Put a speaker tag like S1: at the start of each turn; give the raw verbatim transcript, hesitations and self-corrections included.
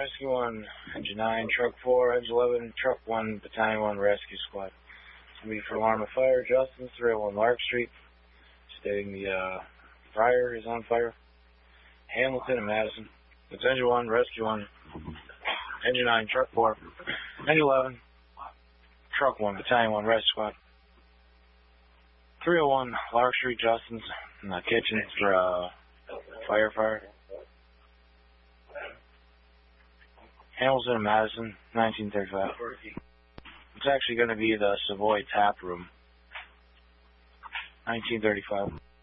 S1: Rescue one, Engine nine, Truck four, Engine eleven, Truck one, Battalion one, Rescue Squad. It's going to be for alarm of fire, Justin, three oh one Lark Street, stating the uh, fire is on fire. Hamilton and Madison. It's Engine one, Rescue one, Engine nine, Truck four, Engine eleven, Truck one, Battalion one, Rescue Squad. three oh one Lark Street, Justin's, in the kitchen for uh, fire fire. Hamilton and Madison, nineteen thirty-five. It's actually going to be the Savoy Tap Room, nineteen thirty-five.